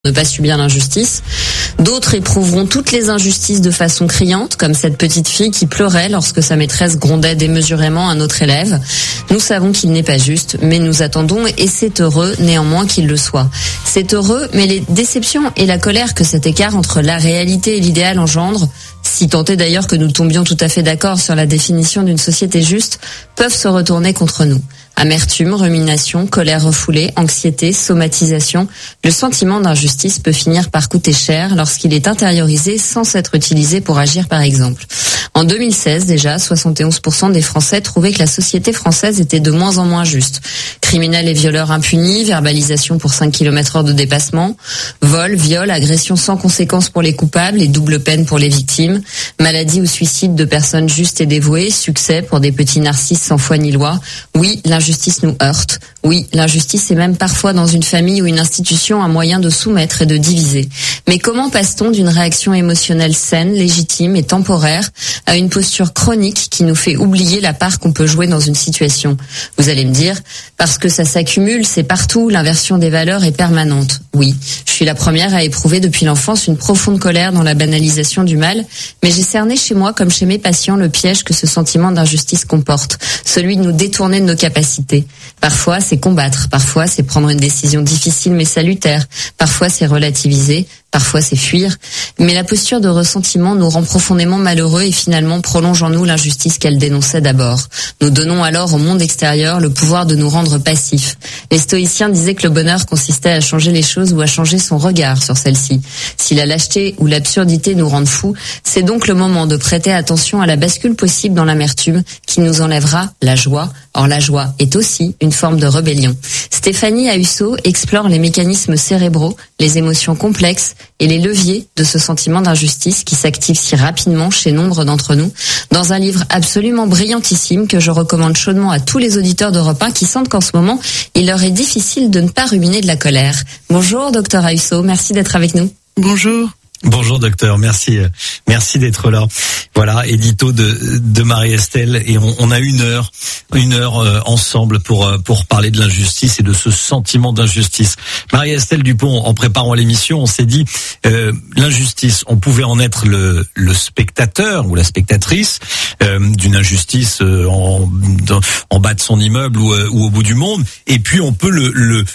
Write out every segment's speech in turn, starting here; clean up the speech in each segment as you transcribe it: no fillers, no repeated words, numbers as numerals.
ne pas subir l'injustice. D'autres éprouveront toutes les injustices de façon criante, comme cette petite fille qui pleurait lorsque sa maîtresse grondait démesurément un autre élève. Nous savons qu'il n'est pas juste, mais nous attendons, et c'est heureux néanmoins qu'il le soit. C'est heureux, mais les déceptions et la colère que cet écart entre la réalité et l'idéal engendre, si tant est d'ailleurs que nous tombions tout à fait d'accord sur la définition d'une société juste, peuvent se retourner contre nous. Amertume, rumination, colère refoulée, anxiété, somatisation, le sentiment d'injustice peut finir par coûter cher lorsqu'il est intériorisé sans s'être utilisé pour agir par exemple. En 2016 déjà, 71% des Français trouvaient que la société française était de moins en moins juste. Criminels et violeurs impunis, verbalisation pour 5 km/h de dépassement, vol, viol, agression sans conséquence pour les coupables et double peine pour les victimes, maladie ou suicide de personnes justes et dévouées, succès pour des petits narcisses sans foi ni loi. Oui, l'injustice nous heurte. Oui, l'injustice est même parfois dans une famille ou une institution un moyen de soumettre et de diviser. Mais comment passe-t-on d'une réaction émotionnelle saine, légitime et temporaire à une posture chronique qui nous fait oublier la part qu'on peut jouer dans une situation? Vous allez me dire, parce que ça s'accumule, c'est partout, l'inversion des valeurs est permanente. Oui, je suis la première à éprouver depuis l'enfance une profonde colère dans la banalisation du mal, mais j'ai cerné chez moi comme chez mes patients le piège que ce sentiment d'injustice comporte, celui de nous détourner de nos capacités. Parfois, c'est combattre, parfois, c'est prendre une décision difficile mais salutaire, parfois, c'est relativiser, parfois c'est fuir, mais la posture de ressentiment nous rend profondément malheureux et finalement prolonge en nous l'injustice qu'elle dénonçait d'abord. Nous donnons alors au monde extérieur le pouvoir de nous rendre passifs. Les stoïciens disaient que le bonheur consistait à changer les choses ou à changer son regard sur celles-ci. Si la lâcheté ou l'absurdité nous rendent fous, c'est donc le moment de prêter attention à la bascule possible dans l'amertume qui nous enlèvera la joie. Or la joie est aussi une forme de rébellion. Stéphanie Ahussot explore les mécanismes cérébraux, les émotions complexes et les leviers de ce sentiment d'injustice qui s'active si rapidement chez nombre d'entre nous dans un livre absolument brillantissime que je recommande chaudement à tous les auditeurs d'Europe 1 qui sentent qu'en ce moment, il leur est difficile de ne pas ruminer de la colère. Bonjour docteur Ahussot, merci d'être avec nous. Bonjour. Bonjour docteur, merci d'être là. Voilà, édito de Marie-Estelle, et on a une heure ensemble pour parler de l'injustice et de ce sentiment d'injustice. Marie-Estelle Dupont, en préparant l'émission, on s'est dit l'injustice, on pouvait en être le spectateur ou la spectatrice d'une injustice en bas de son immeuble ou au bout du monde, et puis on peut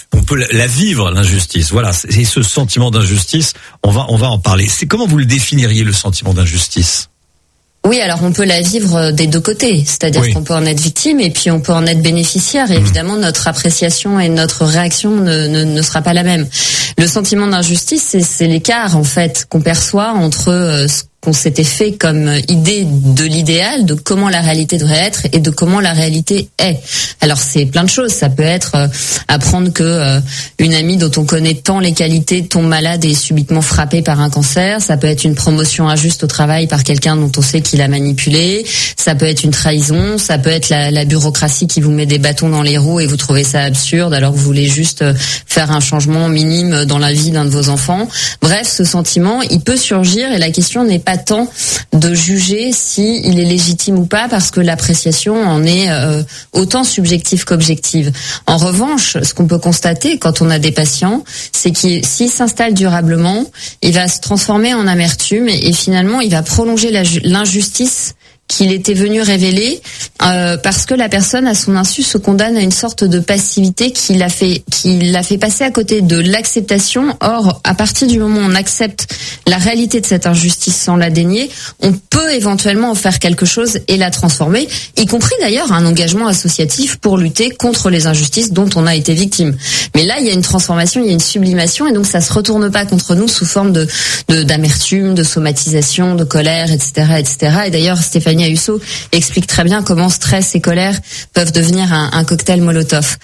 la vivre, l'injustice. Voilà, c'est ce sentiment d'injustice, on va en parler. C'est comment vous le définiriez, le sentiment d'injustice? Oui, alors on peut la vivre des deux côtés, c'est-à-dire qu'on peut en être victime et puis on peut en être bénéficiaire. Et évidemment, notre appréciation et notre réaction ne sera pas la même. Le sentiment d'injustice, c'est l'écart en fait qu'on perçoit entre ce qu'on s'était fait comme idée de l'idéal, de comment la réalité devrait être et de comment la réalité est. Alors c'est plein de choses, ça peut être apprendre que une amie dont on connaît tant les qualités tombe malade et est subitement frappée par un cancer, ça peut être une promotion injuste au travail par quelqu'un dont on sait qu'il a manipulé, ça peut être une trahison, ça peut être la bureaucratie qui vous met des bâtons dans les roues et vous trouvez ça absurde alors que vous voulez juste faire un changement minime dans la vie d'un de vos enfants. Bref, ce sentiment, il peut surgir et la question n'est pas tant de juger si il est légitime ou pas, parce que l'appréciation en est autant subjective qu'objective. En revanche, ce qu'on peut constater quand on a des patients, c'est que s'il s'installe durablement, il va se transformer en amertume et finalement il va prolonger l'injustice qu'il était venu révéler, parce que la personne à son insu se condamne à une sorte de passivité qui l'a fait passer à côté de l'acceptation. Or, à partir du moment où on accepte la réalité de cette injustice sans la dénier, on peut éventuellement en faire quelque chose et la transformer, y compris d'ailleurs un engagement associatif pour lutter contre les injustices dont on a été victime. Mais là, il y a une transformation, il y a une sublimation, et donc ça se retourne pas contre nous sous forme d'amertume, de somatisation, de colère, etc., etc. Et d'ailleurs, Stéphanie Ahussot explique très bien comment stress et colère peuvent devenir un cocktail Molotov.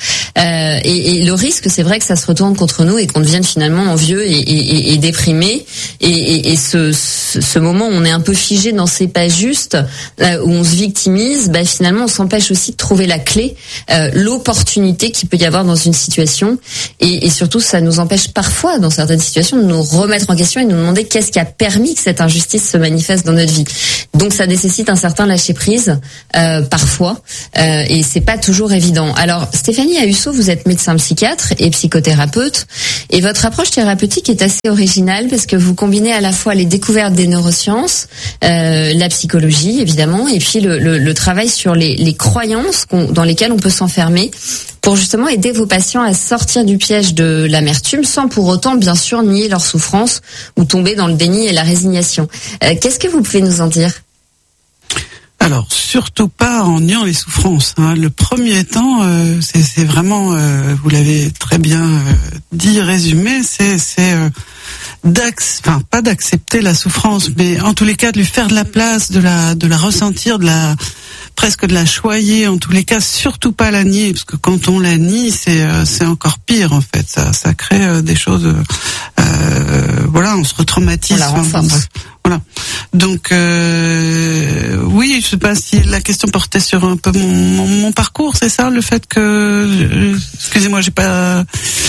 Et le risque, c'est vrai que ça se retourne contre nous et qu'on devienne finalement envieux et déprimé. Et ce moment où on est un peu figé dans ses pas justes, où on se victimise, finalement on s'empêche aussi de trouver la clé, l'opportunité qu'il peut y avoir dans une situation. Et surtout, ça nous empêche parfois, dans certaines situations, de nous remettre en question et de nous demander qu'est-ce qui a permis que cette injustice se manifeste dans notre vie. Donc ça nécessite un certain lâcher prise parfois, et c'est pas toujours évident. Alors Stéphanie Ahusso, vous êtes médecin psychiatre et psychothérapeute, et votre approche thérapeutique est assez originale parce que vous combinez à la fois les découvertes des neurosciences, la psychologie évidemment, et puis le travail sur les croyances dans lesquelles on peut s'enfermer, pour justement aider vos patients à sortir du piège de l'amertume sans pour autant bien sûr nier leur souffrance ou tomber dans le déni et la résignation. Qu'est-ce que vous pouvez nous en dire ? Alors, surtout pas en niant les souffrances. Le premier temps, c'est vraiment, vous l'avez très bien dit, résumé, c'est pas d'accepter la souffrance, mais en tous les cas de lui faire de la place, de la ressentir, presque de la choyer, en tous les cas, surtout pas la nier, parce que quand on la nie, c'est encore pire en fait. Ça crée des choses. On se retraumatise. Voilà. Donc oui, je sais pas si la question portait sur un peu mon parcours, c'est ça, le fait que excusez-moi, j'ai pas.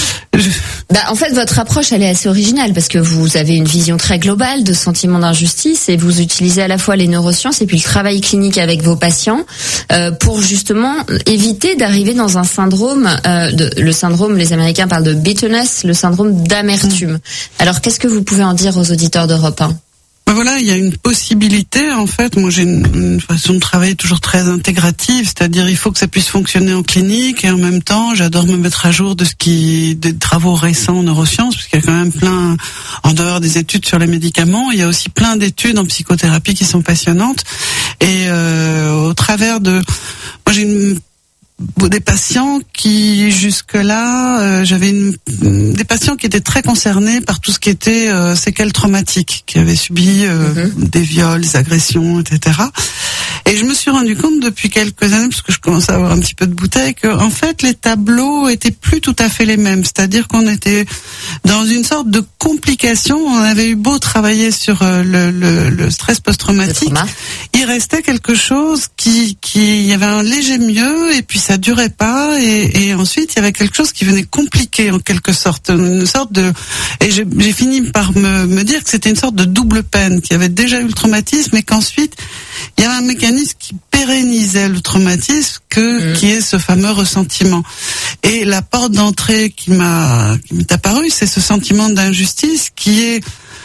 En fait, votre approche, elle est assez originale parce que vous avez une vision très globale de sentiment d'injustice et vous utilisez à la fois les neurosciences et puis le travail clinique avec vos patients pour justement éviter d'arriver dans un syndrome, le syndrome, les Américains parlent de bitterness, le syndrome d'amertume. Alors, qu'est-ce que vous pouvez en dire aux auditeurs d'Europe 1 ? Voilà, il y a une possibilité, en fait. Moi, j'ai une façon de travailler toujours très intégrative, c'est-à-dire il faut que ça puisse fonctionner en clinique et en même temps, j'adore me mettre à jour des travaux récents en neurosciences, parce qu'il y a quand même plein, en dehors des études sur les médicaments, il y a aussi plein d'études en psychothérapie qui sont passionnantes. Et au travers moi, j'ai des patients qui jusque-là, j'avais des patients qui étaient très concernés par tout ce qui était séquelles traumatiques, qui avaient subi des viols, des agressions, etc. Et je me suis rendu compte depuis quelques années, parce que je commence à avoir un petit peu de bouteille, que en fait les tableaux étaient plus tout à fait les mêmes. C'est-à-dire qu'on était dans une sorte de complication. On avait eu beau travailler sur le stress post-traumatique, il restait quelque chose qui y avait un léger mieux, et puis ça durait pas, et ensuite il y avait quelque chose qui venait compliquer en quelque sorte, une sorte de, et j'ai fini par me dire que c'était une sorte de double peine, qu'il y avait déjà eu le traumatisme et qu'ensuite il y avait un mécanisme qui pérennisait le traumatisme qui est ce fameux ressentiment. Et la porte d'entrée qui m'est apparue, c'est ce sentiment d'injustice qui est.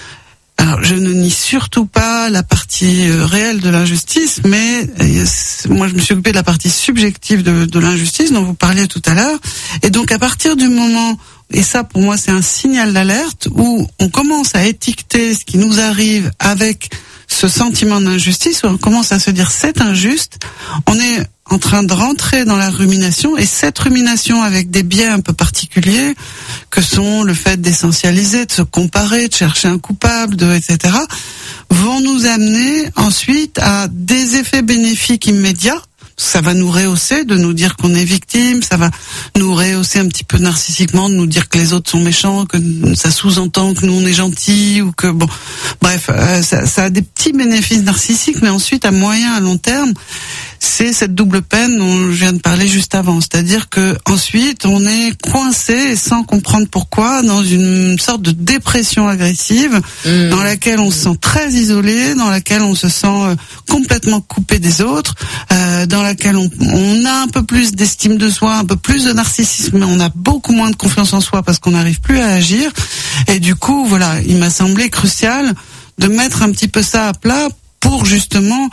Alors, je ne nie surtout pas la partie réelle de l'injustice, mais moi, je me suis occupée de la partie subjective de l'injustice dont vous parliez tout à l'heure. Et donc, à partir du moment, et ça, pour moi, c'est un signal d'alerte, où on commence à étiqueter ce qui nous arrive avec ce sentiment d'injustice, où on commence à se dire c'est injuste, on est en train de rentrer dans la rumination, et cette rumination avec des biais un peu particuliers, que sont le fait d'essentialiser, de se comparer, de chercher un coupable, etc., vont nous amener ensuite à des effets bénéfiques immédiats. Ça va nous rehausser, de nous dire qu'on est victime, ça va nous rehausser un petit peu narcissiquement, de nous dire que les autres sont méchants, que ça sous-entend que nous on est gentils, ou que bref, ça a des petits bénéfices narcissiques, mais ensuite à moyen, à long terme, c'est cette double peine dont je viens de parler juste avant, c'est-à-dire que ensuite on est coincé sans comprendre pourquoi dans une sorte de dépression agressive dans laquelle on se sent très isolé, dans laquelle on se sent complètement coupé des autres, dans laquelle on a un peu plus d'estime de soi, un peu plus de narcissisme, mais on a beaucoup moins de confiance en soi parce qu'on n'arrive plus à agir. Et du coup, voilà, il m'a semblé crucial de mettre un petit peu ça à plat pour justement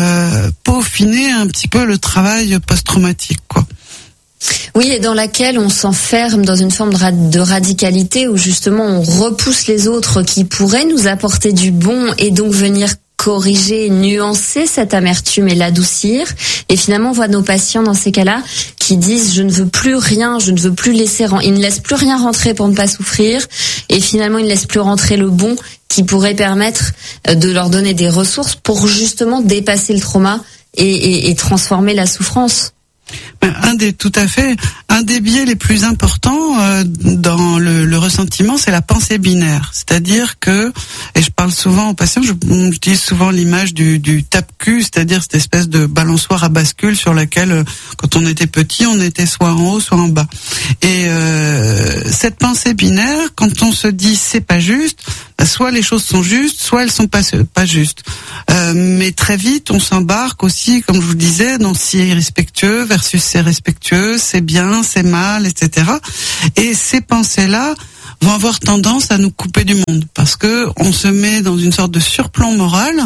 peaufiner un petit peu le travail post-traumatique, quoi. Oui, et dans laquelle on s'enferme dans une forme de radicalité où justement on repousse les autres qui pourraient nous apporter du bon et donc venir corriger, nuancer cette amertume et l'adoucir. Et finalement, on voit nos patients dans ces cas-là qui disent je ne veux plus rien, je ne veux plus laisser, ils ne laissent plus rien rentrer pour ne pas souffrir. Et finalement, ils ne laissent plus rentrer le bon qui pourrait permettre de leur donner des ressources pour justement dépasser le trauma et transformer la souffrance. Tout à fait. Un des biais les plus importants dans le ressentiment, c'est la pensée binaire. C'est-à-dire que, et je parle souvent aux patients, j'utilise souvent l'image du tape-cul, c'est-à-dire cette espèce de balançoire à bascule sur laquelle, quand on était petit, on était soit en haut, soit en bas. Et cette pensée binaire, quand on se dit c'est pas juste, soit les choses sont justes, soit elles sont pas justes. Mais très vite, on s'embarque aussi, comme je vous disais, dans c'est irrespectueux versus c'est respectueux, c'est bien, c'est mal, etc. Et ces pensées-là vont avoir tendance à nous couper du monde, parce que on se met dans une sorte de surplomb moral.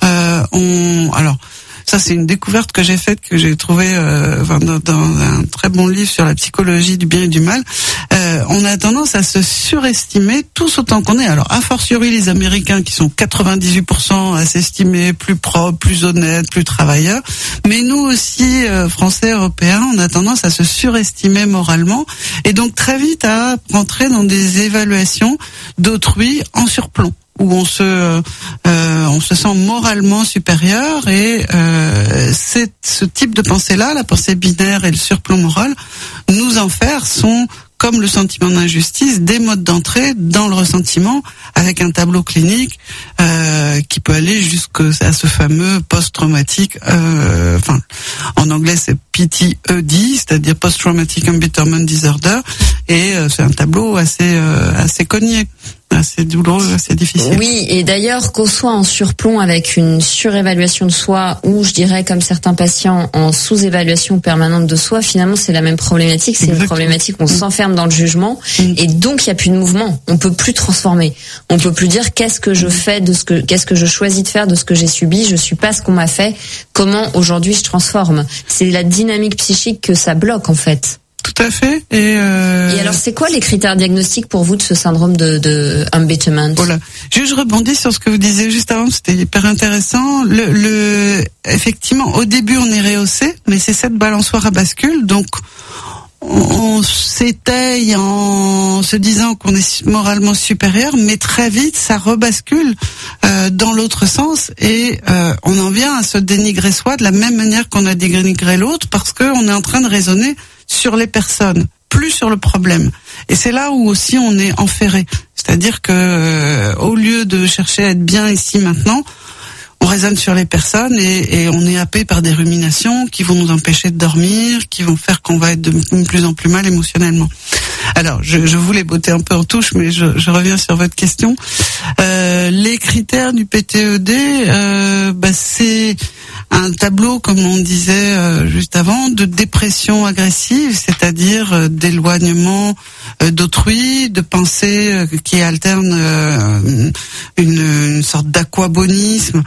Alors, ça, c'est une découverte que j'ai faite, que j'ai trouvée dans un très bon livre sur la psychologie du bien et du mal. On a tendance à se surestimer tous autant qu'on est. Alors, a fortiori les Américains qui sont 98% à s'estimer plus propres, plus honnêtes, plus travailleurs. Mais nous aussi, Français, Européens, on a tendance à se surestimer moralement. Et donc, très vite à rentrer dans des évaluations d'autrui en surplomb, où on se sent moralement supérieur, et c'est ce type de pensée-là, la pensée binaire et le surplomb moral, nous enferment, sont, comme le sentiment d'injustice, des modes d'entrée dans le ressentiment, avec un tableau clinique qui peut aller jusqu'à ce fameux post-traumatique, en anglais c'est PTED, c'est-à-dire Post-Traumatic Embitterment Disorder, et c'est un tableau assez cogné. assez douloureux, assez difficile. Oui, et d'ailleurs qu'on soit en surplomb avec une surévaluation de soi ou je dirais comme certains patients en sous-évaluation permanente de soi, finalement c'est la même problématique, c'est une problématique où on s'enferme dans le jugement et donc il n'y a plus de mouvement, on peut plus transformer, on peut plus dire qu'est-ce que je fais qu'est-ce que je choisis de faire de ce que j'ai subi, je suis pas ce qu'on m'a fait, comment aujourd'hui je transforme. C'est la dynamique psychique que ça bloque en fait. Tout à fait. Et alors, c'est quoi les critères diagnostiques pour vous de ce syndrome de embitterment? Voilà. Je rebondis sur ce que vous disiez juste avant, c'était hyper intéressant. Effectivement, au début, on est rehaussé, mais c'est cette balançoire à bascule, donc on s'étaye en se disant qu'on est moralement supérieur, mais très vite, ça rebascule dans l'autre sens et on en vient à se dénigrer soi de la même manière qu'on a dénigré l'autre, parce qu'on est en train de raisonner sur les personnes, plus sur le problème. Et c'est là où aussi on est enferré. C'est-à-dire que au lieu de chercher à être bien ici maintenant, on raisonne sur les personnes et on est happé par des ruminations qui vont nous empêcher de dormir, qui vont faire qu'on va être de plus en plus mal émotionnellement. Alors, je voulais botter un peu en touche, mais je reviens sur votre question. Les critères du PTED, c'est un tableau, comme on disait juste avant, de dépression agressive, c'est-à-dire d'éloignement d'autrui, de pensée qui alterne une sorte d'aquabonisme,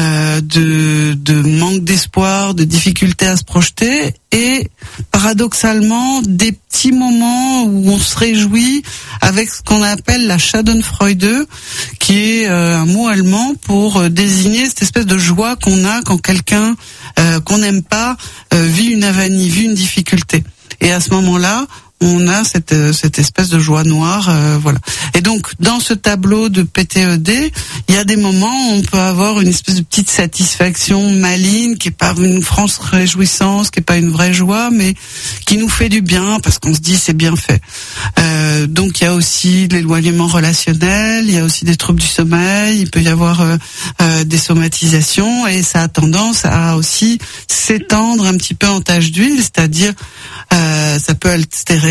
de manque d'espoir, de difficulté à se projeter, et paradoxalement des petits moments où on se réjouit avec ce qu'on appelle la Schadenfreude, qui est un mot allemand pour désigner cette espèce de joie qu'on a quand quelqu'un qu'on n'aime pas vit une avanie, vit une difficulté. Et à ce moment-là, on a cette espèce de joie noire, voilà. Et donc, dans ce tableau de PTED, il y a des moments où on peut avoir une espèce de petite satisfaction maligne, qui est pas une franche réjouissance, qui est pas une vraie joie, mais qui nous fait du bien, parce qu'on se dit c'est bien fait. Donc, il y a aussi l'éloignement relationnel, il y a aussi des troubles du sommeil, il peut y avoir des somatisations, et ça a tendance à aussi s'étendre un petit peu en tache d'huile, c'est-à-dire ça peut altérer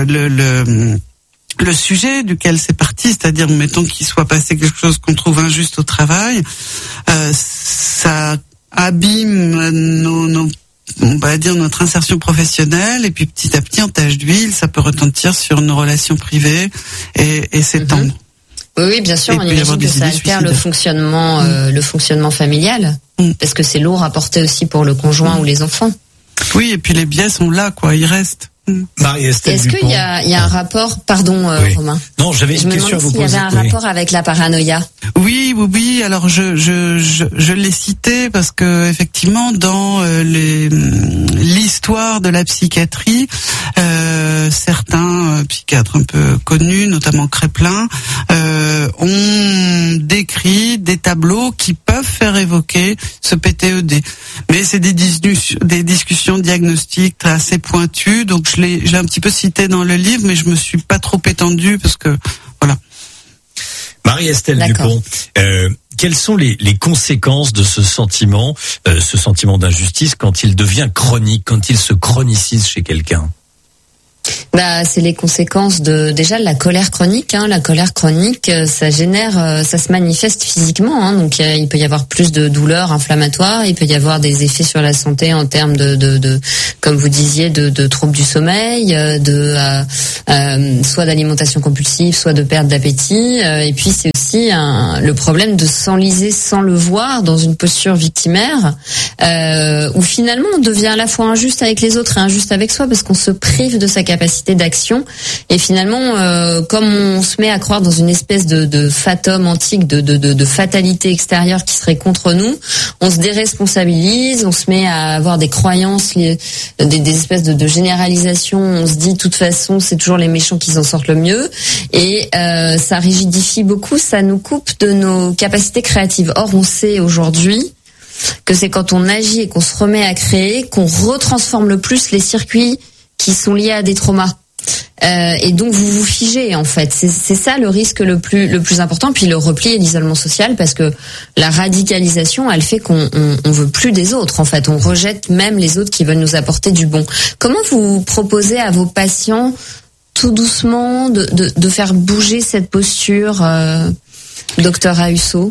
le sujet duquel c'est parti, c'est-à-dire mettons qu'il soit passé quelque chose qu'on trouve injuste au travail, ça abîme on va dire notre insertion professionnelle, et puis petit à petit en tache d'huile ça peut retentir sur nos relations privées et s'étendre. Oui, bien sûr, on imagine que ça altère le fonctionnement familial, parce que c'est lourd à porter aussi pour le conjoint ou les enfants. Oui, et puis les biais sont là, quoi, ils restent. Marie-Estelle Est-ce qu'il y a un rapport, pardon, oui. Romain. Non, j'avais une question à vous poser. Il y avait un rapport avec la paranoïa. Oui. Alors je l'ai cité parce que effectivement dans l'histoire de la psychiatrie, certains psychiatres un peu connus, notamment Kraepelin, ont décrit des tableaux qui peuvent faire évoquer ce PTED. Mais c'est des discussions diagnostiques assez pointues, donc je l'ai un petit peu cité dans le livre, mais je me suis pas trop étendue parce que voilà. Marie-Estelle Dupont, quelles sont les conséquences de ce sentiment d'injustice quand il devient chronique, quand il se chronicise chez quelqu'un? C'est les conséquences de la colère chronique. La colère chronique, ça se manifeste physiquement. Donc il peut y avoir plus de douleurs inflammatoires, il peut y avoir des effets sur la santé en termes de comme vous disiez, de troubles du sommeil, soit d'alimentation compulsive, soit de perte d'appétit. Et puis c'est aussi le problème de s'enliser sans le voir dans une posture victimaire, où finalement on devient à la fois injuste avec les autres et injuste avec soi parce qu'on se prive de sa capacité d'action, et finalement comme on se met à croire dans une espèce de fatum antique, de fatalité extérieure qui serait contre nous, on se déresponsabilise, on se met à avoir des croyances, des espèces de généralisation, on se dit de toute façon c'est toujours les méchants qui s'en sortent le mieux, et ça rigidifie beaucoup, ça nous coupe de nos capacités créatives. Or on sait aujourd'hui que c'est quand on agit et qu'on se remet à créer qu'on retransforme le plus les circuits qui sont liés à des traumas. Et donc vous vous figez en fait. C'est ça le risque le plus important. Puis le repli et l'isolement social, parce que la radicalisation, elle fait qu'on veut plus des autres. En fait, on rejette même les autres qui veulent nous apporter du bon. Comment vous proposez à vos patients, tout doucement, de faire bouger cette posture, docteur Ahussot?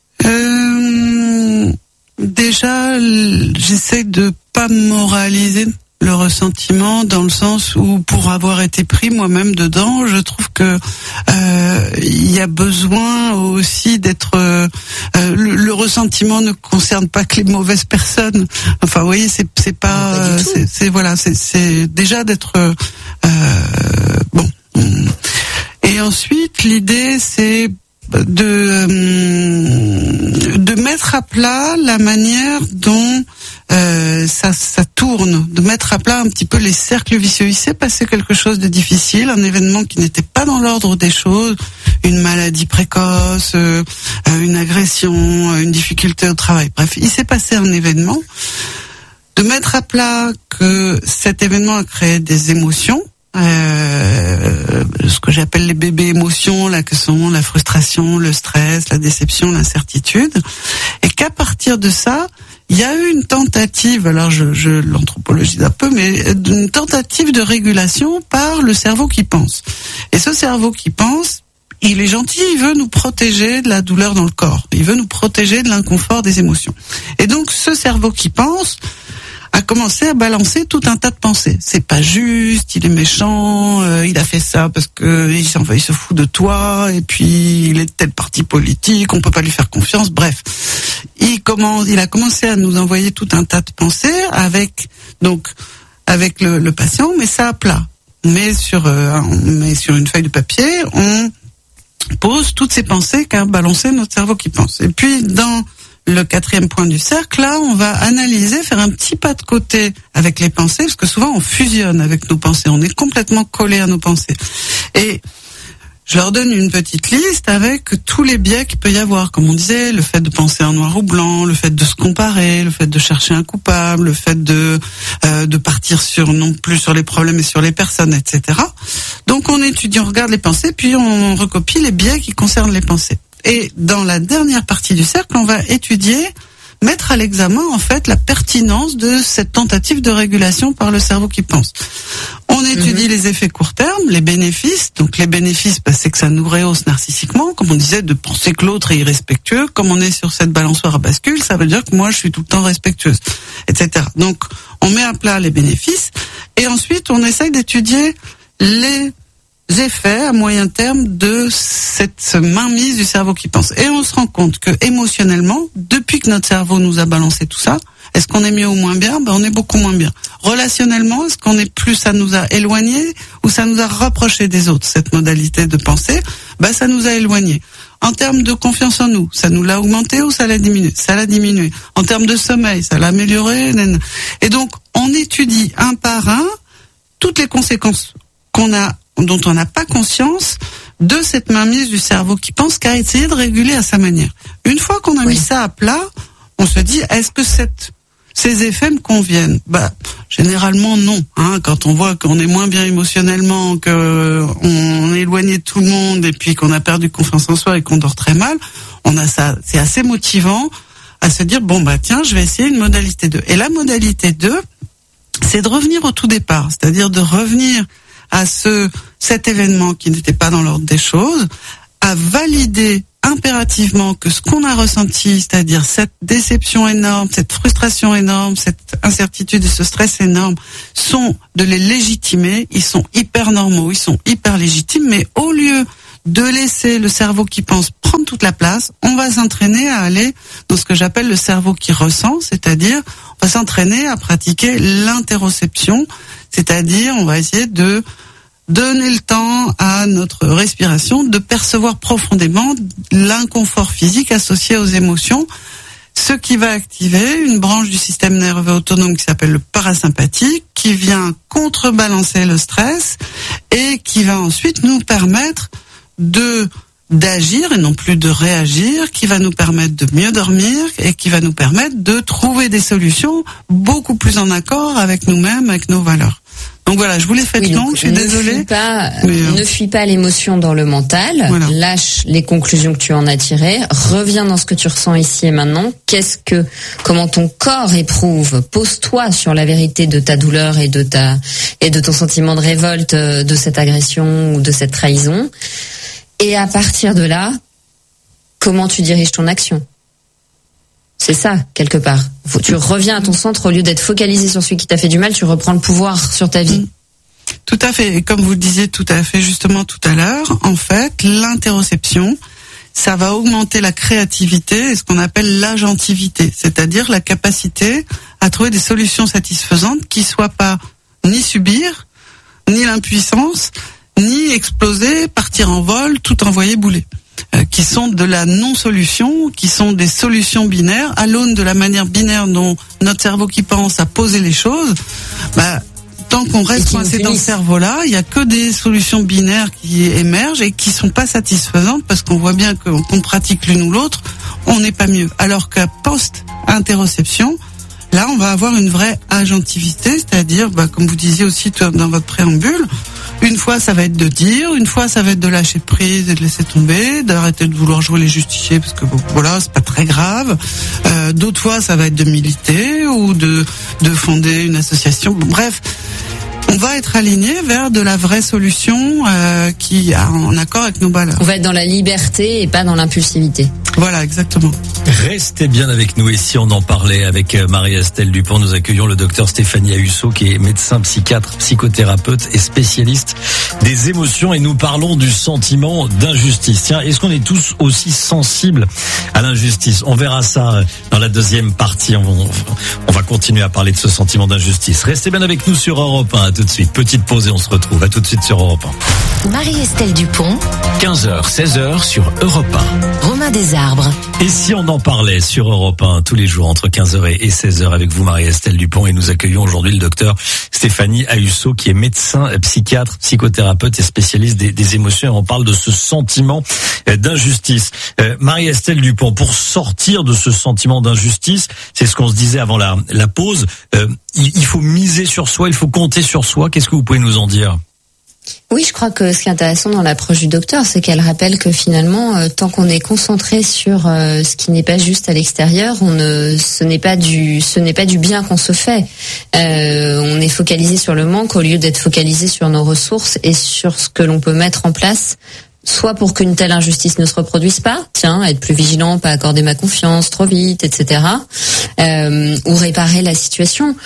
Déjà, j'essaie de pas moraliser le ressentiment, dans le sens où, pour avoir été pris moi-même dedans, je trouve que il y a besoin aussi d'être le ressentiment ne concerne pas que les mauvaises personnes. Enfin, vous voyez, c'est pas c'est déjà d'être bon. Et ensuite, l'idée c'est de mettre à plat la manière dont ça tourne, de mettre à plat un petit peu les cercles vicieux. Il s'est passé quelque chose de difficile, un événement qui n'était pas dans l'ordre des choses, une maladie précoce, une agression, une difficulté au travail. Bref, il s'est passé un événement. De mettre à plat que cet événement a créé des émotions, ce que j'appelle les bébés émotions, là, que sont la frustration, le stress, la déception, l'incertitude, et qu'à partir de ça, il y a eu une tentative, alors je l'anthropologise un peu, mais une tentative de régulation par le cerveau qui pense. Et ce cerveau qui pense, il est gentil, il veut nous protéger de la douleur dans le corps, il veut nous protéger de l'inconfort des émotions. Et donc ce cerveau qui pense a commencé à balancer tout un tas de pensées. C'est pas juste, il est méchant, il a fait ça parce que il se fout de toi, et puis il est de tel parti politique, on peut pas lui faire confiance. Bref, il a commencé à nous envoyer tout un tas de pensées avec le patient, mais ça à plat. Mais sur une feuille de papier, on pose toutes ces pensées qu'a balancé notre cerveau qui pense. Et puis dans le 4e point du cercle, là, on va analyser, faire un petit pas de côté avec les pensées, parce que souvent on fusionne avec nos pensées, on est complètement collé à nos pensées. Et je leur donne une petite liste avec tous les biais qu'il peut y avoir, comme on disait, le fait de penser en noir ou blanc, le fait de se comparer, le fait de chercher un coupable, le fait de partir non plus sur les problèmes et sur les personnes, etc. Donc on étudie, on regarde les pensées, puis on recopie les biais qui concernent les pensées. Et dans la dernière partie du cercle, on va mettre à l'examen en fait la pertinence de cette tentative de régulation par le cerveau qui pense. On étudie les effets court terme, les bénéfices. Donc les bénéfices, c'est que ça nous rehausse narcissiquement, comme on disait, de penser que l'autre est irrespectueux. Comme on est sur cette balançoire à bascule, ça veut dire que moi je suis tout le temps respectueuse, etc. Donc on met à plat les bénéfices, et ensuite on essaye d'étudier les effets à moyen terme de cette mainmise du cerveau qui pense. Et on se rend compte que émotionnellement, depuis que notre cerveau nous a balancé tout ça, est-ce qu'on est mieux ou moins bien? On est beaucoup moins bien. Relationnellement, est-ce qu'on est plus, ça nous a éloignés ou ça nous a rapprochés des autres, cette modalité de pensée? Ça nous a éloignés. En termes de confiance en nous, ça nous l'a augmenté ou ça l'a diminué? Ça l'a diminué. En termes de sommeil, ça l'a amélioré. Et donc, on étudie un par un toutes les conséquences dont on n'a pas conscience de cette mainmise du cerveau qui pense qu'à essayer de réguler à sa manière. Une fois qu'on a mis ça à plat, on se dit, est-ce que ces effets me conviennent? Généralement non. Quand on voit qu'on est moins bien émotionnellement, qu'on est éloigné de tout le monde et puis qu'on a perdu confiance en soi et qu'on dort très mal, c'est assez motivant à se dire tiens, je vais essayer une modalité 2. Et la modalité 2, c'est de revenir au tout départ, c'est-à-dire de revenir à cet événement qui n'était pas dans l'ordre des choses, à valider impérativement que ce qu'on a ressenti, c'est-à-dire cette déception énorme, cette frustration énorme, cette incertitude et ce stress énorme, sont de les légitimer. Ils sont hyper normaux, ils sont hyper légitimes, mais au lieu de laisser le cerveau qui pense prendre toute la place, on va s'entraîner à aller dans ce que j'appelle le cerveau qui ressent, c'est-à-dire on va s'entraîner à pratiquer l'interoception, c'est-à-dire on va essayer de donner le temps à notre respiration de percevoir profondément l'inconfort physique associé aux émotions, ce qui va activer une branche du système nerveux autonome qui s'appelle le parasympathique, qui vient contrebalancer le stress et qui va ensuite nous permettre d'agir et non plus de réagir, qui va nous permettre de mieux dormir et qui va nous permettre de trouver des solutions beaucoup plus en accord avec nous-mêmes, avec nos valeurs. Donc voilà, je vous l'ai fait longue, je suis désolée. Ne fuis pas l'émotion dans le mental, lâche les conclusions que tu en as tirées, reviens dans ce que tu ressens ici et maintenant. Comment ton corps éprouve, pose-toi sur la vérité de ta douleur et de ton sentiment de révolte de cette agression ou de cette trahison. Et à partir de là, comment tu diriges ton action? C'est ça, quelque part. Tu reviens à ton centre, au lieu d'être focalisé sur celui qui t'a fait du mal, tu reprends le pouvoir sur ta vie. Tout à fait. Et comme vous le disiez tout à fait justement tout à l'heure, en fait, l'interoception, ça va augmenter la créativité et ce qu'on appelle l'agentivité, c'est-à-dire la capacité à trouver des solutions satisfaisantes qui soient pas ni subir, ni l'impuissance, ni exploser, partir en vol, tout envoyer bouler. Qui sont de la non-solution, qui sont des solutions binaires, à l'aune de la manière binaire dont notre cerveau qui pense à poser les choses, tant qu'on reste coincé dans ce cerveau-là, il y a que des solutions binaires qui émergent et qui sont pas satisfaisantes parce qu'on voit bien qu'on pratique l'une ou l'autre, on n'est pas mieux. Alors qu'à post-interoception, là, on va avoir une vraie agentivité, c'est-à-dire, comme vous disiez aussi dans votre préambule, une fois ça va être de dire, une fois ça va être de lâcher prise et de laisser tomber, d'arrêter de vouloir jouer les justiciers parce que c'est pas très grave. D'autres fois ça va être de militer ou de fonder une association. Bref, on va être aligné vers de la vraie solution qui est en accord avec nos valeurs. On va être dans la liberté et pas dans l'impulsivité. Voilà, exactement. Restez bien avec nous et si on en parlait avec Marie-Estelle Dupont, nous accueillons le docteur Stéphanie Ayuso qui est médecin, psychiatre, psychothérapeute et spécialiste des émotions et nous parlons du sentiment d'injustice. Tiens, est-ce qu'on est tous aussi sensibles à l'injustice? On verra ça dans la deuxième partie. On va continuer à parler de ce sentiment d'injustice. Restez bien avec nous sur Europe 1. À tout de suite. Petite pause et on se retrouve. À tout de suite sur Europe 1. Marie-Estelle Dupont. 15h, 16h sur Europe 1. Romain Desarbres. Et si on en parlait sur Europe 1 tous les jours entre 15h et 16h avec vous Marie-Estelle Dupont et nous accueillons aujourd'hui le docteur Stéphanie Ayuso qui est médecin, psychiatre, psychothérapeute et spécialiste des émotions et on parle de ce sentiment d'injustice. Marie-Estelle Dupont, pour sortir de ce sentiment d'injustice, c'est ce qu'on se disait avant la pause, il faut miser sur soi, il faut compter sur soi. Qu'est-ce que vous pouvez nous en dire ? Oui, je crois que ce qui est intéressant dans l'approche du docteur, c'est qu'elle rappelle que finalement, tant qu'on est concentré sur ce qui n'est pas juste à l'extérieur, ce n'est pas du bien qu'on se fait. On est focalisé sur le manque au lieu d'être focalisé sur nos ressources et sur ce que l'on peut mettre en place. Soit pour qu'une telle injustice ne se reproduise pas, être plus vigilant, pas accorder ma confiance trop vite, etc. Ou réparer la situation.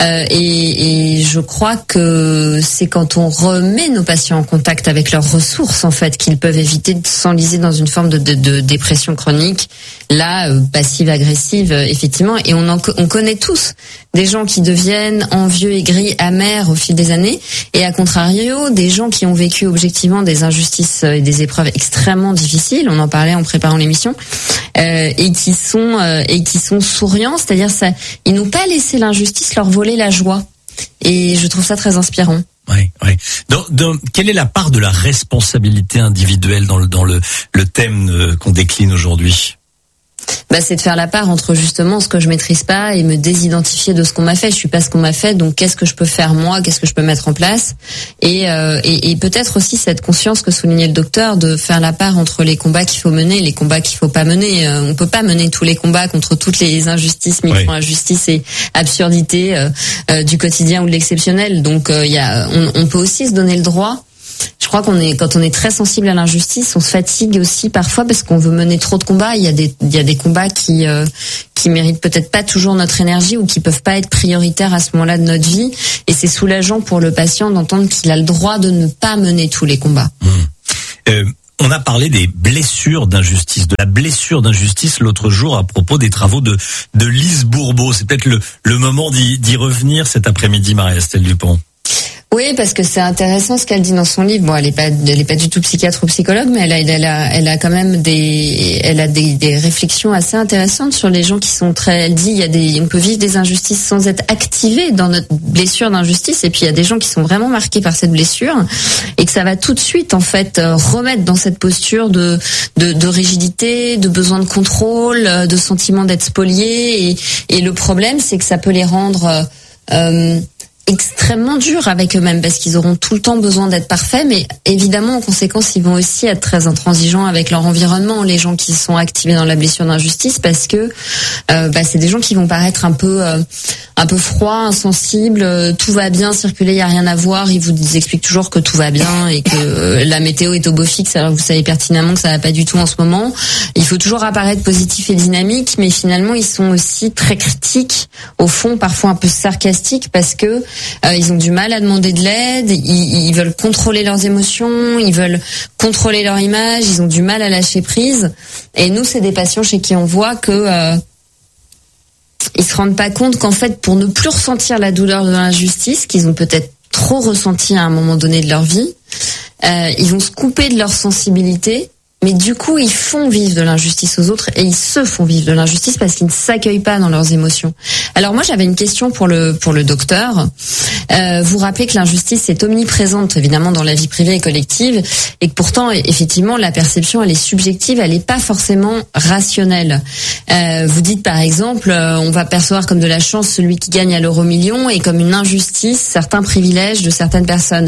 Et je crois que c'est quand on remet nos patients en contact avec leurs ressources, en fait, qu'ils peuvent éviter de s'enliser dans une forme de dépression chronique, là, passive-agressive, effectivement. Et on connaît tous des gens qui deviennent envieux, aigris, amers au fil des années, et à contrario, des gens qui ont vécu objectivement des injustices et des épreuves extrêmement difficiles, on en parlait en préparant l'émission, et qui sont souriants, c'est-à-dire ça, ils n'ont pas laissé l'injustice leur voler la joie. Et je trouve ça très inspirant. Quelle est la part de la responsabilité individuelle dans le thème qu'on décline aujourd'hui? C'est de faire la part entre justement ce que je maîtrise pas et me désidentifier de ce qu'on m'a fait. Je suis pas ce qu'on m'a fait, donc qu'est-ce que je peux faire moi, qu'est-ce que je peux mettre en place, et peut-être aussi cette conscience que soulignait le docteur, de faire la part entre les combats qu'il faut mener et les combats qu'il faut pas mener. On peut pas mener tous les combats contre toutes les injustices, micro-injustices et absurdités du quotidien ou de l'exceptionnel. Donc on peut aussi se donner le droit. Je crois quand on est très sensible à l'injustice, on se fatigue aussi parfois parce qu'on veut mener trop de combats. Il y a des combats qui méritent peut-être pas toujours notre énergie ou qui peuvent pas être prioritaires à ce moment-là de notre vie. Et c'est soulageant pour le patient d'entendre qu'il a le droit de ne pas mener tous les combats. On a parlé des blessures d'injustice, de la blessure d'injustice l'autre jour à propos des travaux de Lise Bourbeau. C'est peut-être le moment d'y revenir cet après-midi, Marie-Estelle Dupont. Oui, parce que c'est intéressant ce qu'elle dit dans son livre. Bon, elle est pas du tout psychiatre ou psychologue, mais elle a quand même des réflexions assez intéressantes sur les gens qui sont elle dit, on peut vivre des injustices sans être activé dans notre blessure d'injustice, et puis il y a des gens qui sont vraiment marqués par cette blessure, et que ça va tout de suite, en fait, remettre dans cette posture de rigidité, de besoin de contrôle, de sentiment d'être spolié, et le problème, c'est que ça peut les rendre, extrêmement durs avec eux-mêmes, parce qu'ils auront tout le temps besoin d'être parfaits, mais évidemment en conséquence ils vont aussi être très intransigeants avec leur environnement, les gens qui sont activés dans la blessure d'injustice, parce que c'est des gens qui vont paraître un peu froids, insensibles, tout va bien circuler, il y a rien à voir, ils vous expliquent toujours que tout va bien et que la météo est au beau fixe, alors vous savez pertinemment que ça va pas du tout en ce moment. Il faut toujours apparaître positif et dynamique, mais finalement ils sont aussi très critiques, au fond parfois un peu sarcastiques, parce que ils ont du mal à demander de l'aide, ils veulent contrôler leurs émotions, ils veulent contrôler leur image, ils ont du mal à lâcher prise. Et nous, c'est des patients chez qui on voit que ils se rendent pas compte qu'en fait, pour ne plus ressentir la douleur de l'injustice, qu'ils ont peut-être trop ressenti à un moment donné de leur vie, ils vont se couper de leur sensibilité. Mais du coup, ils font vivre de l'injustice aux autres, et ils se font vivre de l'injustice parce qu'ils ne s'accueillent pas dans leurs émotions. Alors moi, j'avais une question pour le docteur. Vous rappelez que l'injustice est omniprésente, évidemment, dans la vie privée et collective, et que pourtant, effectivement, la perception, elle est subjective, elle n'est pas forcément rationnelle. Vous dites, par exemple, on va percevoir comme de la chance celui qui gagne à l'euro-million, et comme une injustice certains privilèges de certaines personnes.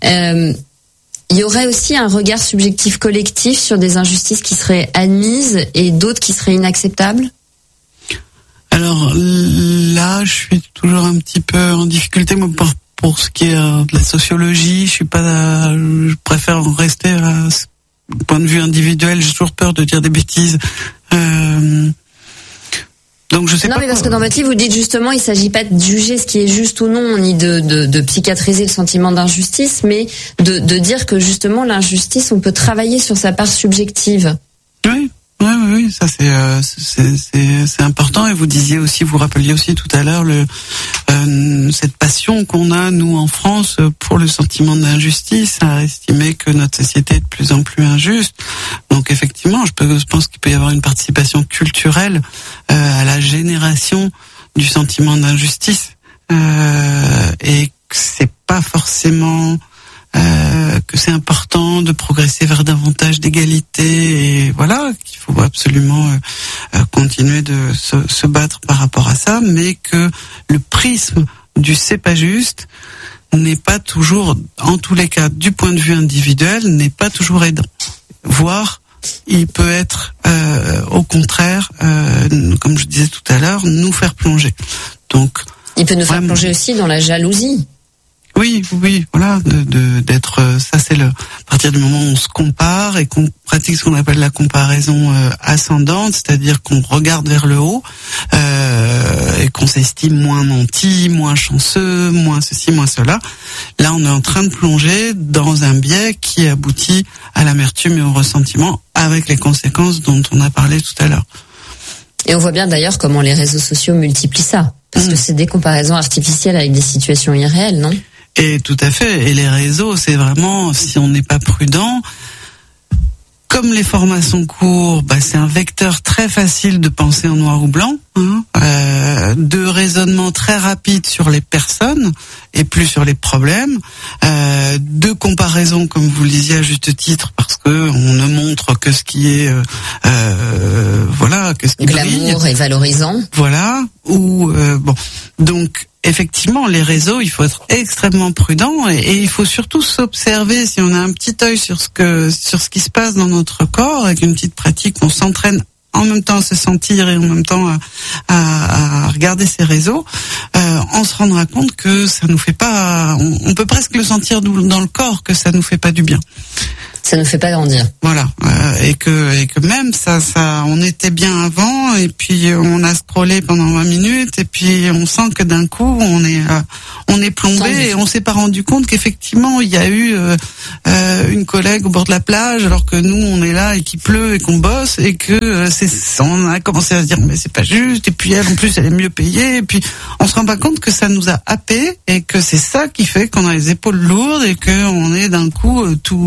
Il y aurait aussi un regard subjectif collectif sur des injustices qui seraient admises et d'autres qui seraient inacceptables? Alors je suis toujours un petit peu en difficulté, moi, pour ce qui est de la sociologie. Je préfère en rester à ce point de vue individuel. J'ai toujours peur de dire des bêtises. Donc je sais pas. Non, mais parce que dans votre livre, vous dites justement, il s'agit pas de juger ce qui est juste ou non, ni de psychiatriser le sentiment d'injustice, mais de dire que justement l'injustice, on peut travailler sur sa part subjective. Oui, ça c'est important. Et vous rappeliez aussi tout à l'heure cette passion qu'on a, nous, en France, pour le sentiment d'injustice, à estimer que notre société est de plus en plus injuste. Donc effectivement, je pense qu'il peut y avoir une participation culturelle à la génération du sentiment d'injustice, et que c'est pas forcément que c'est important de progresser vers davantage d'égalité, et voilà, qu'il faut absolument continuer de se battre par rapport à ça, mais que le prisme du c'est pas juste n'est pas toujours, en tous les cas, du point de vue individuel, n'est pas toujours aidant. Voire, il peut être au contraire, comme je disais tout à l'heure, nous faire plonger. Donc, il peut nous faire plonger aussi dans la jalousie. Oui, voilà, d'être, ça c'est à partir du moment où on se compare et qu'on pratique ce qu'on appelle la comparaison ascendante, c'est-à-dire qu'on regarde vers le haut et qu'on s'estime moins nanti, moins chanceux, moins ceci, moins cela. Là, on est en train de plonger dans un biais qui aboutit à l'amertume et au ressentiment, avec les conséquences dont on a parlé tout à l'heure. Et on voit bien d'ailleurs comment les réseaux sociaux multiplient ça, parce que c'est des comparaisons artificielles avec des situations irréelles, non ? Et tout à fait. Et les réseaux, c'est vraiment, si on n'est pas prudent, Comme les formats sont courts, c'est un vecteur très facile de penser en noir ou blanc, de raisonnement très rapide sur les personnes et plus sur les problèmes, de comparaison, comme vous le disiez à juste titre, parce que on ne montre que ce qui est, que ce qui glamour brille. Et valorisant. Voilà. Donc effectivement, les réseaux, il faut être extrêmement prudent et il faut surtout s'observer. Si on a un petit œil sur ce qui se passe dans notre corps, avec une petite pratique, on s'entraîne en même temps à se sentir et en même temps à regarder ces réseaux, on se rendra compte que ça nous fait pas. On peut presque le sentir dans le corps que ça nous fait pas du bien. Ça nous fait pas grandir. Voilà, et que même ça, on était bien avant, et puis on a scrollé pendant 20 minutes, et puis on sent que d'un coup on est plombé, et on s'est pas rendu compte qu'effectivement il y a eu une collègue au bord de la plage, alors que nous on est là et qu'il pleut et qu'on bosse, et que on a commencé à se dire mais c'est pas juste, et puis elle en plus elle est mieux payée, et puis on se rend pas compte que ça nous a happé, et que c'est ça qui fait qu'on a les épaules lourdes, et que on est d'un coup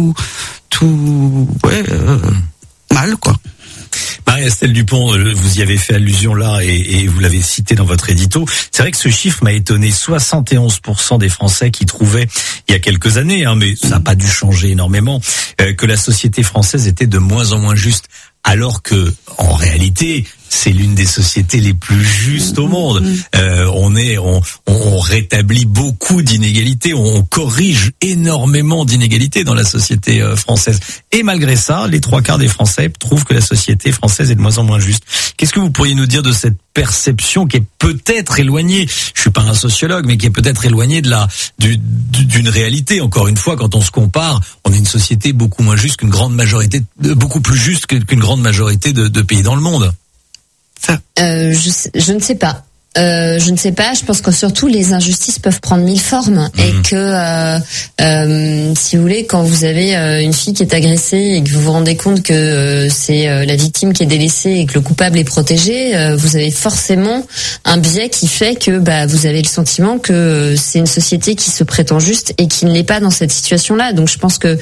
mal, quoi. Marie-Estelle Dupont, vous y avez fait allusion là et vous l'avez cité dans votre édito. C'est vrai que ce chiffre m'a étonné. 71% des Français qui trouvaient, il y a quelques années, mais ça n'a pas dû changer énormément, que la société française était de moins en moins juste. Alors que, en réalité, c'est l'une des sociétés les plus justes au monde. On rétablit beaucoup d'inégalités, on corrige énormément d'inégalités dans la société française. Et malgré ça, les 3/4 des Français trouvent que la société française est de moins en moins juste. Qu'est-ce que vous pourriez nous dire de cette perception qui est peut-être éloignée, je suis pas un sociologue, mais qui est peut-être éloignée d'une réalité. Encore une fois, quand on se compare, on est une société beaucoup moins juste qu'une grande majorité, beaucoup plus juste qu'une grande majorité de pays dans le monde. Je ne sais pas. Je ne sais pas. Je pense que surtout les injustices peuvent prendre 1000 formes et que, si vous voulez, quand vous avez une fille qui est agressée et que vous vous rendez compte que c'est la victime qui est délaissée et que le coupable est protégé, vous avez forcément un biais qui fait que vous avez le sentiment que c'est une société qui se prétend juste et qui ne l'est pas dans cette situation-là. Donc je pense que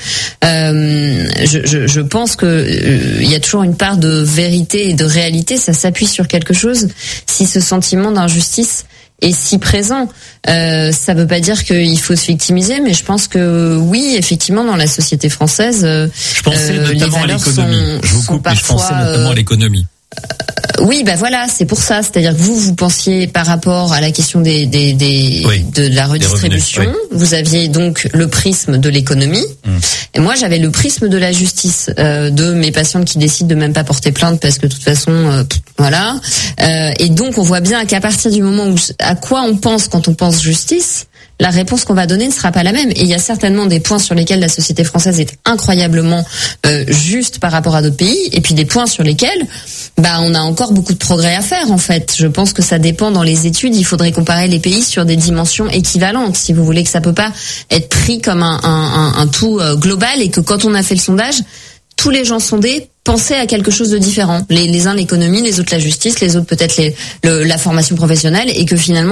je pense que il y a toujours une part de vérité et de réalité. Ça s'appuie sur quelque chose. Si ce sentiment d'injustice est si présent, ça veut pas dire qu'il faut se victimiser, mais je pense que oui, effectivement, dans la société française, je pensais notamment à l'économie. Je vous coupe, mais je pensais notamment à l'économie. Oui, voilà, c'est pour ça. C'est-à-dire que vous pensiez par rapport à la question de la redistribution. Revenus, oui. Vous aviez donc le prisme de l'économie. Et moi, j'avais le prisme de la justice, de mes patientes qui décident de même pas porter plainte parce que de toute façon, voilà. Et donc, on voit bien qu'à partir du moment où à quoi on pense quand on pense justice, la réponse qu'on va donner ne sera pas la même. Et il y a certainement des points sur lesquels la société française est incroyablement juste par rapport à d'autres pays, et puis des points sur lesquels on a encore beaucoup de progrès à faire, en fait. Je pense que ça dépend dans les études. Il faudrait comparer les pays sur des dimensions équivalentes, si vous voulez, que ça peut pas être pris comme un tout global, et que quand on a fait le sondage, tous les gens sondés pensaient à quelque chose de différent. Les uns l'économie, les autres la justice, les autres peut-être la formation professionnelle, et que finalement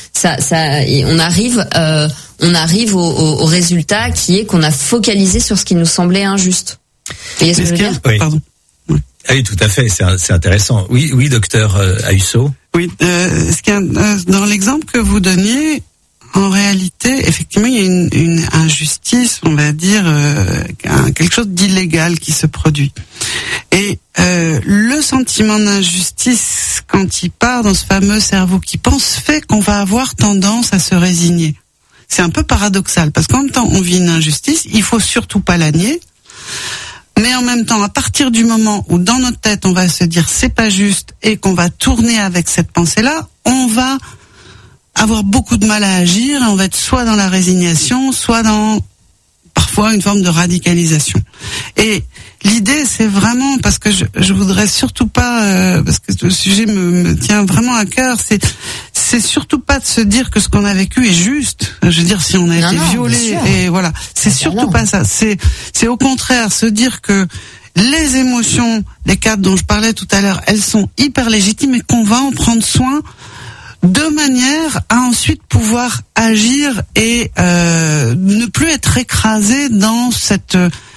on arrive au résultat qui est qu'on a focalisé sur ce qui nous semblait injuste. Vous voyez ce que je veux dire ? Oui. Pardon. Ah oui, tout à fait, c'est intéressant. Oui, docteur Ayuso. Oui, dans l'exemple que vous donniez, en réalité, effectivement, il y a une injustice, on va dire, quelque chose d'illégal qui se produit. Et le sentiment d'injustice, quand il part dans ce fameux cerveau qui pense, fait qu'on va avoir tendance à se résigner. C'est un peu paradoxal, parce qu'en même temps, on vit une injustice, il faut surtout pas la nier. Mais en même temps, à partir du moment où dans notre tête, on va se dire c'est pas juste et qu'on va tourner avec cette pensée-là, on va avoir beaucoup de mal à agir, et on va être soit dans la résignation, soit dans parfois une forme de radicalisation. Et l'idée, c'est vraiment, parce que je voudrais surtout pas, parce que le sujet me tient vraiment à cœur, c'est surtout pas de se dire que ce qu'on a vécu est juste. Je veux dire, si on a été violé, et voilà, c'est surtout pas ça. C'est au contraire se dire que les émotions, les cadres dont je parlais tout à l'heure, elles sont hyper légitimes, et qu'on va en prendre soin de manière à ensuite pouvoir agir et ne plus être écrasé dans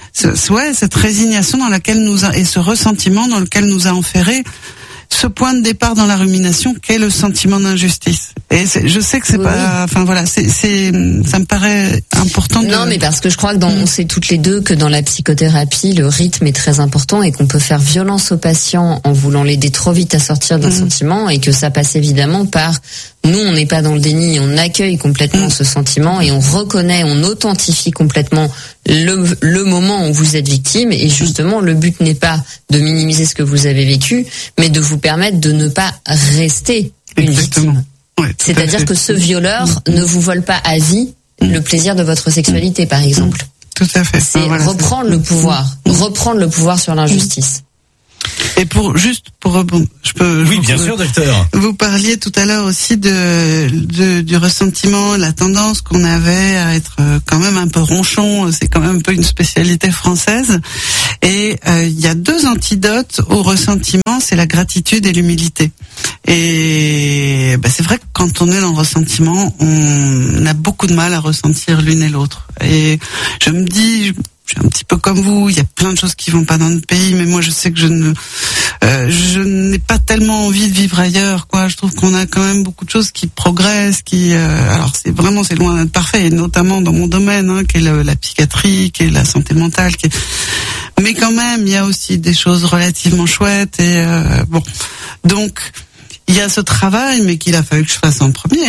cette résignation dans laquelle et ce ressentiment dans lequel nous a enferrés ce point de départ dans la rumination qu'est le sentiment d'injustice. Et je sais que c'est pas, enfin voilà, ça me paraît important. Non, mais parce que je crois que on sait toutes les deux que dans la psychothérapie, le rythme est très important et qu'on peut faire violence aux patients en voulant l'aider trop vite à sortir d'un sentiment, et que ça passe évidemment par nous, on n'est pas dans le déni, on accueille complètement ce sentiment et on reconnaît, on authentifie complètement le moment où vous êtes victime. Et justement, le but n'est pas de minimiser ce que vous avez vécu, mais de vous permettre de ne pas rester une victime. Ouais, c'est-à-dire que ce violeur ne vous vole pas à vie le plaisir de votre sexualité, par exemple. Tout à fait. C'est reprendre le pouvoir sur l'injustice. Et je peux. Oui, bien sûr, docteur. Vous parliez tout à l'heure aussi du ressentiment, la tendance qu'on avait à être quand même un peu ronchon. C'est quand même un peu une spécialité française. Et il y a 2 antidotes au ressentiment, c'est la gratitude et l'humilité. Et c'est vrai que quand on est dans le ressentiment, on a beaucoup de mal à ressentir l'une et l'autre. Et je me dis, je suis un petit peu comme vous, il y a plein de choses qui vont pas dans notre pays, mais moi je sais que je n'ai pas tellement envie de vivre ailleurs, quoi. Je trouve qu'on a quand même beaucoup de choses qui progressent, alors c'est loin d'être parfait, et notamment dans mon domaine, qui est la psychiatrie, qui est la santé mentale, mais quand même il y a aussi des choses relativement chouettes, et donc il y a ce travail, mais qu'il a fallu que je fasse en premier,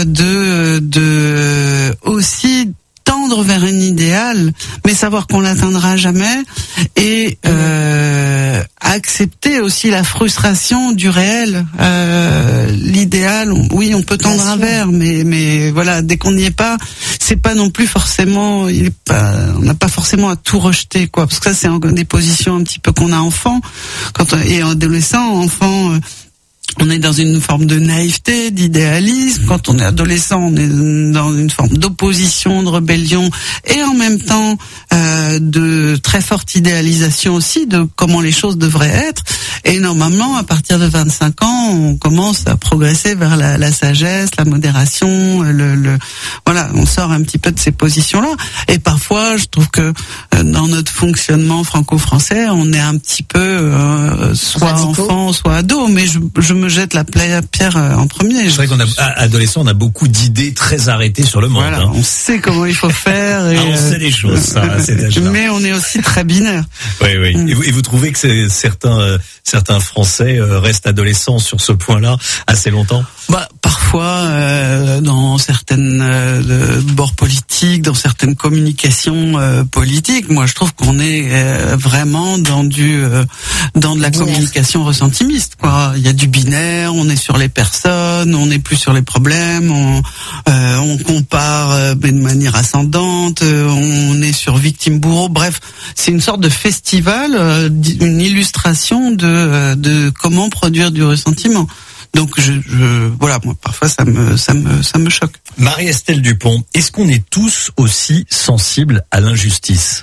de aussi tendre vers un idéal, mais savoir qu'on l'atteindra jamais, et accepter aussi la frustration du réel. L'idéal, oui, on peut tendre vers, mais voilà, dès qu'on n'y est pas, c'est pas non plus forcément, on n'a pas forcément à tout rejeter, quoi, parce que ça c'est des positions un petit peu qu'on a enfant, et adolescent, on est dans une forme de naïveté, d'idéalisme. Quand on est adolescent, on est dans une forme d'opposition, de rébellion, et en même temps de très forte idéalisation aussi de comment les choses devraient être. Et normalement, à partir de 25 ans, on commence à progresser vers la sagesse, la modération, voilà, on sort un petit peu de ces positions-là. Et parfois, je trouve que dans notre fonctionnement franco-français, on est un petit peu soit enfant, soit ado, mais je me jette la pierre en premier. C'est vrai qu'on adolescent, on a beaucoup d'idées très arrêtées sur le monde. Voilà, on sait comment il faut faire. Et on sait des choses, ça, mais on est aussi très binaire. Oui. Et vous trouvez que certains Français restent adolescents sur ce point-là assez longtemps? Parfois, dans certaines bords politiques, dans certaines communications politiques, moi je trouve qu'on est vraiment dans de la communication ressentimiste, quoi. Il y a du binaire, on est sur les personnes, on n'est plus sur les problèmes, on compare de manière ascendante, on est sur victime-bourreau. Bref, c'est une sorte de festival, une illustration de comment produire du ressentiment. Donc voilà, moi parfois ça me choque. Marie-Estelle Dupont, est-ce qu'on est tous aussi sensibles à l'injustice,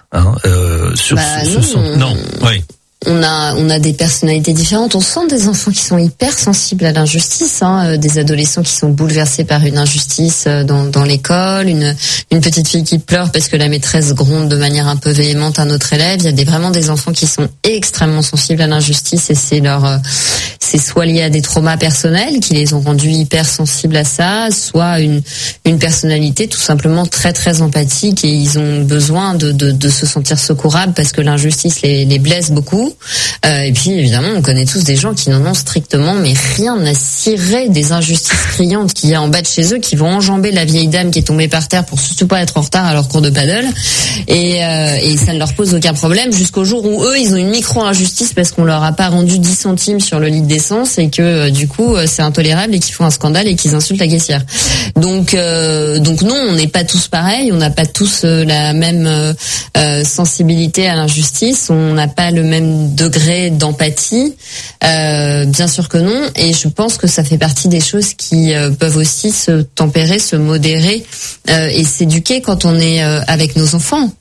Non, oui. On a des personnalités différentes. On sent des enfants qui sont hyper sensibles à l'injustice, des adolescents qui sont bouleversés par une injustice dans l'école, une petite fille qui pleure parce que la maîtresse gronde de manière un peu véhémente un autre élève. Il y a vraiment des enfants qui sont extrêmement sensibles à l'injustice, et c'est soit lié à des traumas personnels qui les ont rendus hyper sensibles à ça, soit une personnalité tout simplement très très empathique, et ils ont besoin de se sentir secourables parce que l'injustice les blesse beaucoup. Et puis évidemment, on connaît tous des gens qui n'en ont strictement mais rien à cirer des injustices criantes qu'il y a en bas de chez eux, qui vont enjamber la vieille dame qui est tombée par terre pour surtout pas être en retard à leur cours de paddle, et ça ne leur pose aucun problème jusqu'au jour où eux ils ont une micro-injustice parce qu'on leur a pas rendu 10 centimes sur le litre d'essence, et que du coup c'est intolérable et qu'ils font un scandale et qu'ils insultent la caissière. Donc non, on n'est pas tous pareils, on n'a pas tous la même sensibilité à l'injustice, on n'a pas le même degré d'empathie, bien sûr que non, et je pense que ça fait partie des choses qui peuvent aussi se tempérer, se modérer et s'éduquer quand on est avec nos enfants.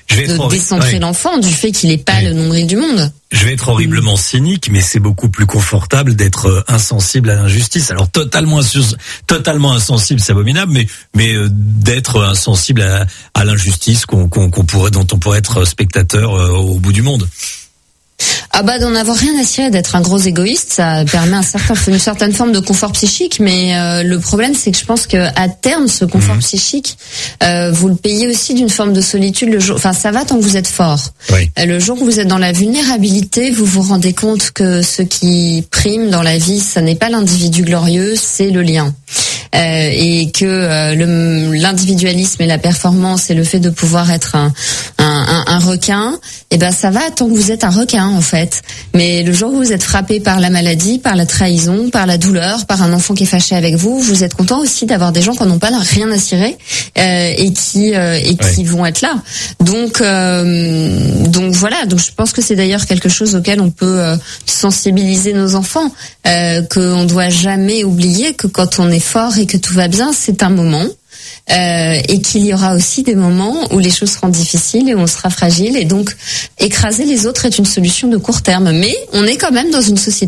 décentrer l'enfant du fait qu'il n'est pas le nombril du monde. Je vais être horriblement cynique, mais c'est beaucoup plus confortable d'être insensible à l'injustice. Alors totalement insensible, c'est abominable, mais d'être insensible à l'injustice dont on pourrait être spectateur au bout du monde. Ah bah d'en avoir rien à cirer, d'être un gros égoïste, ça permet une certaine forme de confort psychique, mais le problème c'est que je pense que à terme ce confort psychique, vous le payez aussi d'une forme de solitude le jour. Enfin ça va tant que vous êtes fort. Oui. Le jour où vous êtes dans la vulnérabilité, vous vous rendez compte que ce qui prime dans la vie, ça n'est pas l'individu glorieux, c'est le lien. Et que l'individualisme et la performance et le fait de pouvoir être un requin, et ben ça va tant que vous êtes un requin en fait. Mais le jour où vous êtes frappé par la maladie, par la trahison, par la douleur, par un enfant qui est fâché avec vous, vous êtes content aussi d'avoir des gens qui n'ont pas rien à cirer et qui vont être là. Donc voilà. Donc je pense que c'est d'ailleurs quelque chose auquel on peut sensibiliser nos enfants, qu'on doit jamais oublier que quand on est fort et que tout va bien, c'est un moment. Et qu'il y aura aussi des moments où les choses seront difficiles et où on sera fragile, et donc écraser les autres est une solution de court terme, mais on est quand même dans une société